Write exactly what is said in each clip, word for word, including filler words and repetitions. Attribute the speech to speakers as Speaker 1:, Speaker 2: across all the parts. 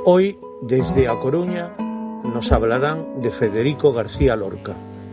Speaker 1: Hoy, desde A Coruña, nos hablarán de Federico García Lorca.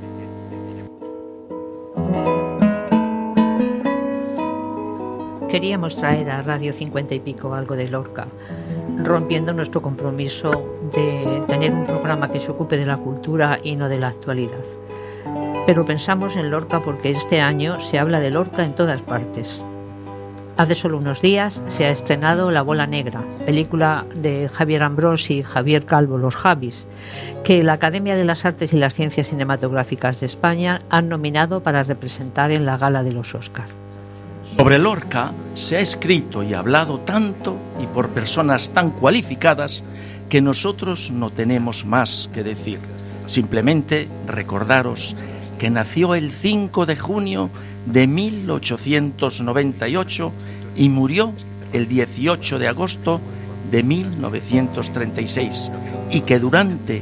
Speaker 2: Queríamos traer a Radio cincuenta y pico algo de Lorca, rompiendo nuestro compromiso de tener un programa que se ocupe de la cultura y no de la actualidad. Pero pensamos en Lorca porque este año se habla de Lorca en todas partes. Hace solo unos días se ha estrenado La Bola Negra, película de Javier Ambrosi y Javier Calvo, los Javis, que la Academia de las Artes y las Ciencias Cinematográficas de España han nominado para representar en la gala de los Oscar.
Speaker 3: Sobre Lorca se ha escrito y hablado tanto y por personas tan cualificadas que nosotros no tenemos más que decir. Simplemente recordaros que nació el cinco de junio de mil ochocientos noventa y ocho y murió el dieciocho de agosto de mil novecientos treinta y seis, y que durante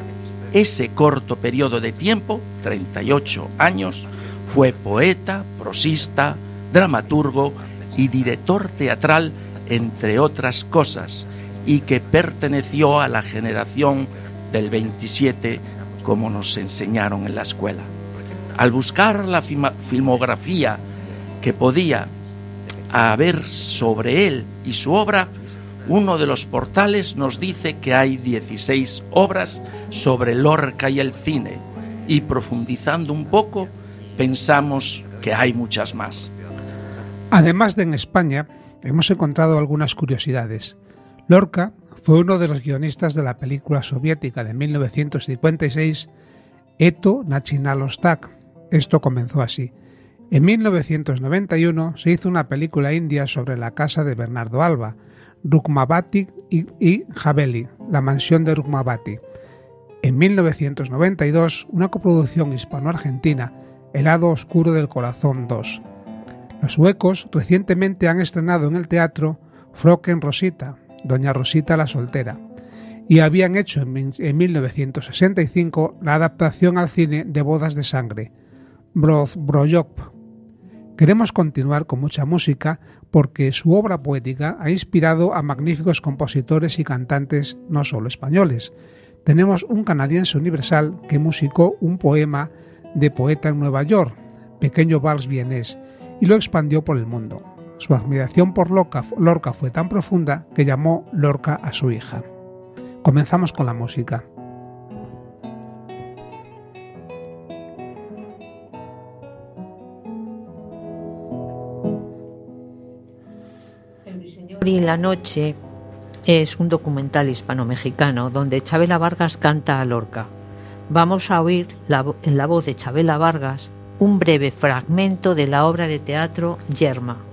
Speaker 3: ese corto periodo de tiempo, treinta y ocho años, fue poeta, prosista, dramaturgo y director teatral, entre otras cosas, y que perteneció a la generación del veintisiete, como nos enseñaron en la escuela. Al buscar la filmografía que podía haber sobre él y su obra, uno de los portales nos dice que hay dieciséis obras sobre Lorca y el cine, y profundizando un poco, pensamos que hay muchas más.
Speaker 4: Además de en España, hemos encontrado algunas curiosidades. Lorca fue uno de los guionistas de la película soviética de mil novecientos cincuenta y seis, Eto Nachinalostak. Esto comenzó así. En mil novecientos noventa y uno se hizo una película india sobre la casa de Bernardo Alba, Rukmavati y, y Haveli, la mansión de Rukmavati. En mil novecientos noventa y dos, una coproducción hispano-argentina, El lado oscuro del corazón dos. Los suecos recientemente han estrenado en el teatro Fröken Rosita, Doña Rosita la soltera, y habían hecho en mil novecientos sesenta y cinco la adaptación al cine de Bodas de sangre, Brozbrojov. Queremos continuar con mucha música porque su obra poética ha inspirado a magníficos compositores y cantantes no solo españoles. Tenemos un canadiense universal que musicó un poema de poeta en Nueva York, Pequeño Vals Vienés, y lo expandió por el mundo. Su admiración por Lorca, Lorca fue tan profunda que llamó Lorca a su hija. Comenzamos con la música.
Speaker 2: El ruiseñor y la noche es un documental hispano-mexicano donde Chabela Vargas canta a Lorca. Vamos a oír la, en la voz de Chabela Vargas un breve fragmento de la obra de teatro Yerma.